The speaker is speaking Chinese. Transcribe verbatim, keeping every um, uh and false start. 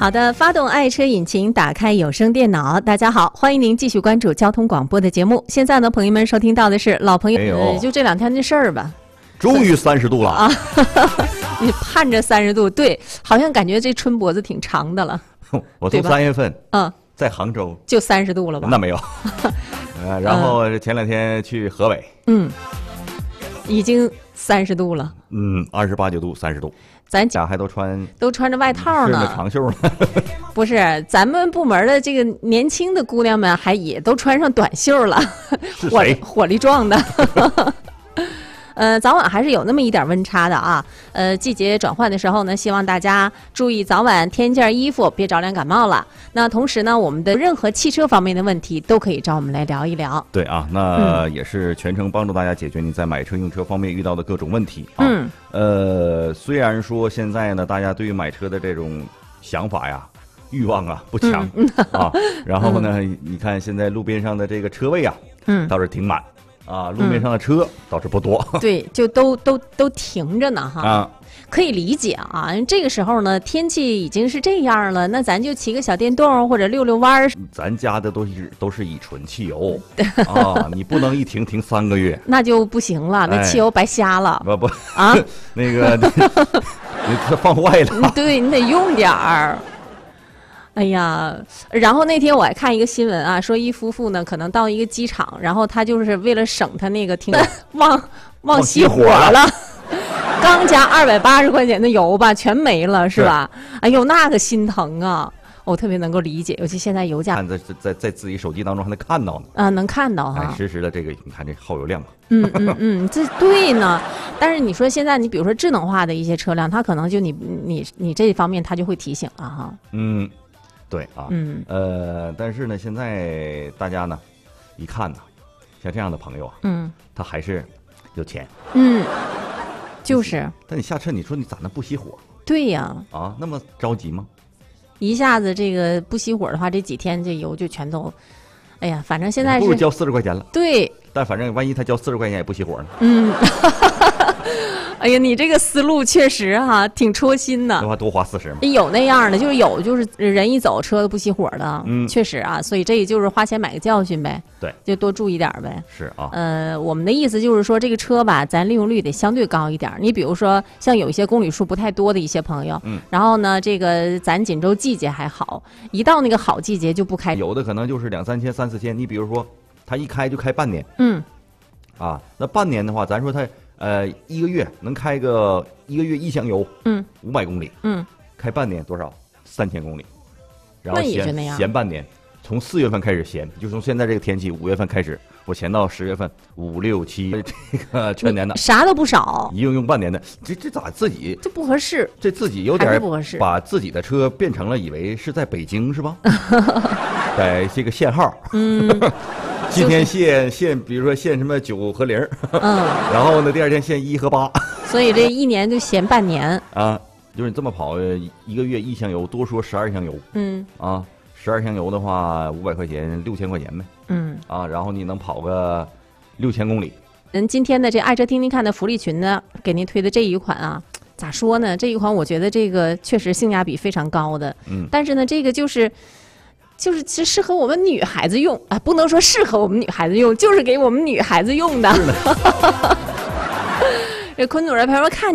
好的，发动爱车引擎，打开有声电脑。大家好，欢迎您继续关注交通广播的节目。现在呢，朋友们收听到的是老朋友， 哎呦呃、就这两天的事儿吧。 终于三十度了啊！你盼着三十度，对，好像感觉这春脖子挺长的了。 我从三月份， 嗯， 在杭州就三十度了吧？ 那没有。呃，然后前两天去河北， 嗯，已经三十度了。 嗯，二十八九度，三十度。 咱家还都穿都穿着外套呢， 长袖呢。 不是，咱们部门的这个年轻的姑娘们还也都穿上短袖了，火火力壮的。呃，早晚还是有那么一点温差的啊。呃，季节转换的时候呢，希望大家注意早晚添件衣服，别着凉感冒了。那同时呢，我们的任何汽车方面的问题都可以找我们来聊一聊。 对啊，那也是全程帮助大家解决你在买车用车方面遇到的各种问题啊。 嗯。 呃，虽然说现在呢，大家对于买车的这种想法呀、欲望啊不强、嗯、啊，然后呢、嗯，你看现在路边上的这个车位啊，嗯，倒是挺满。啊，路面上的车倒是不多， 嗯、对，就都都都停着呢，哈， 啊， 可以理解啊。这个时候呢，天气已经是这样了，那咱就骑个小电动或者溜溜弯儿。 咱家的都是都是乙醇汽油啊，你不能一停停三个月， 那就不行了，那汽油白瞎了。 不、哎、不啊， 那个你这放坏了， 对你得用点儿。哎呀，然后那天我还看一个新闻啊，说一夫妇呢可能到一个机场，然后他就是为了省他那个停忘忘熄火了，刚加二百八十块钱的油吧，全没了是吧？哎呦，那个心疼啊！我特别能够理解，尤其现在油价， 看在在在自己手机当中还能看到呢啊，能看到哈、啊， 实时的这个，你看这耗油量嘛。 嗯嗯嗯，这对呢。但是你说现在你比如说智能化的一些车辆，它可能就你你你这方面它就会提醒了哈。 嗯。对啊， 嗯， 呃，但是呢，现在大家呢，一看呢，像这样的朋友啊， 嗯， 他还是有钱， 嗯，就是。 但你下车，你说你咋能不熄火？ 对呀， 啊，那么着急吗？ 一下子这个不熄火的话，这几天这油就全都，哎呀，反正现在是不如交四十块钱了。 对， 但反正万一他交四十块钱也不熄火呢。 嗯。哎呀，你这个思路确实哈、啊、挺戳心的。 那话多花四十嘛？ 有那样的，就是有就是人一走车都不熄火的， 嗯， 确实啊，所以这也就是花钱买个教训呗。 对， 就多注意点呗。 是啊。 呃，我们的意思就是说，这个车吧，咱利用率得相对高一点。你比如说，像有一些公里数不太多的一些朋友， 嗯， 然后呢，这个咱锦州季节还好，一到那个好季节就不开。 有的可能就是两三千、三四千。你比如说，他一开就开半年， 嗯， 啊，那半年的话，咱说他。呃，一个月能开个一个月一箱油， 嗯， 五百公里， 嗯， 开半年多少？三千公里，然后闲闲半年，从四月份开始闲，就从现在这个天气，五月份开始，我闲到十月份，五六七这个全年的， 啥都不少， 一用用半年的，这这咋自己这不合适？ 这自己有点不合适， 把自己的车变成了以为是在北京是吧？在这个限号， 嗯。 今天限限，比如说限什么九和零， 嗯， 然后呢，第二天限一和八， 所以这一年就闲半年啊。就是你这么跑，一个月一箱油，多说十二箱油， 嗯， 啊，十二箱油的话，五百块钱，六千块钱呗， 嗯， 啊，然后你能跑个六千公里。 嗯，今天的这爱车听听看的福利群呢，给您推的这一款啊，咋说呢？这一款我觉得这个确实性价比非常高的， 嗯， 但是呢，这个就是。就是其实适合我们女孩子用啊，不能说适合我们女孩子用，就是给我们女孩子用的。这坤总这朋友看。